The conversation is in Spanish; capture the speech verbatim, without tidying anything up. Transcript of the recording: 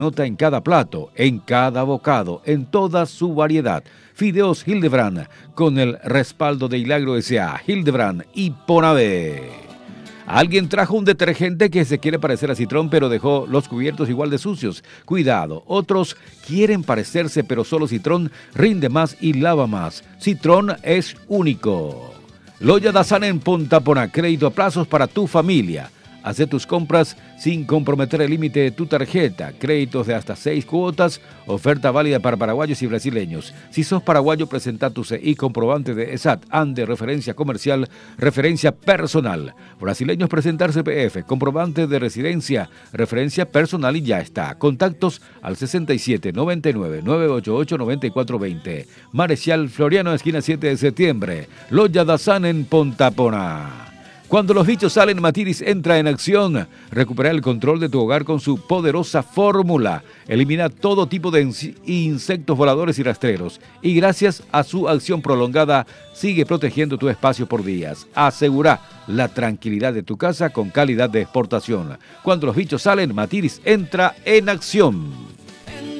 nota en cada plato, en cada bocado, en toda su variedad. Fideos Hildebrand, con el respaldo de Hilagro S A, Hildebrand y Ponave. Alguien trajo un detergente que se quiere parecer a Citrón, pero dejó los cubiertos igual de sucios. Cuidado, otros quieren parecerse, pero solo Citrón rinde más y lava más. Citrón es único. Loya Dazan en Pontapona, crédito a plazos para tu familia. Haz tus compras sin comprometer el límite de tu tarjeta. Créditos de hasta seis cuotas. Oferta válida para paraguayos y brasileños. Si sos paraguayo, presenta tu C I comprobante de E S A T, A N D E, referencia comercial, referencia personal. Brasileños, presentar C P F, comprobante de residencia, referencia personal y ya está. Contactos al sesenta y siete, noventa y nueve, novecientos ochenta y ocho, noventa y cuatro veinte. Marecial Floriano, esquina siete de septiembre. Loya Dazan en Pontapona. Cuando los bichos salen, Matiris entra en acción. Recupera el control de tu hogar con su poderosa fórmula. Elimina todo tipo de insectos voladores y rastreros. Y gracias a su acción prolongada, sigue protegiendo tu espacio por días. Asegura la tranquilidad de tu casa con calidad de exportación. Cuando los bichos salen, Matiris entra en acción.